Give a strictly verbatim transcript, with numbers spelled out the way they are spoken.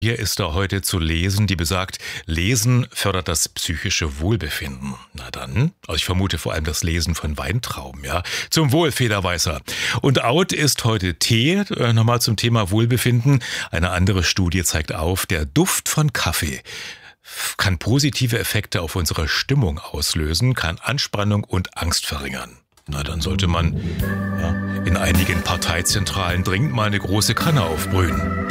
Hier ist da heute zu lesen, die besagt, Lesen fördert das psychische Wohlbefinden. Na dann, also ich vermute vor allem das Lesen von Weintrauben, ja. Zum Wohl, Federweißer. Und out ist heute Tee. Äh, nochmal zum Thema Wohlbefinden. Eine andere Studie zeigt auf, der Duft von Kaffee kann positive Effekte auf unsere Stimmung auslösen, kann Anspannung und Angst verringern. Na, dann sollte man ja, in einigen Parteizentralen dringend mal eine große Kanne aufbrühen.